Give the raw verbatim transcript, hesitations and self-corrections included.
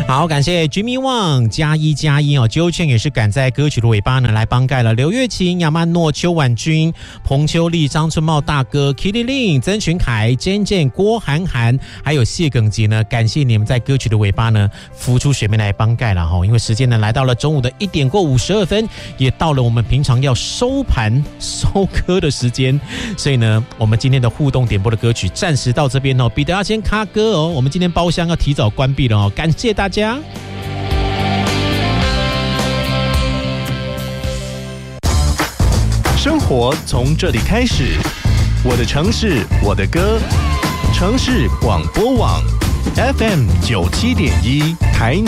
好，感谢 Jimmy Wang 加一加一哦，纠劝也是赶在歌曲的尾巴呢来帮盖了刘月琴、亚曼诺、邱婉君、彭秋丽、张春茂大哥、Kitty Lin、曾群凯、Jen Jen、郭涵涵，还有谢耿杰呢，感谢你们在歌曲的尾巴呢浮出水面来帮盖了哈。因为时间呢来到了中午的一点过五十二分，也到了我们平常要收盘收歌的时间，所以呢，我们今天的互动点播的歌曲暂时到这边哦。彼得要先卡歌哦，我们今天包厢要提早关闭了哦，感谢大家。 生活从这里开始，我的城市，我的歌，城市广播网 F M 九七点一台。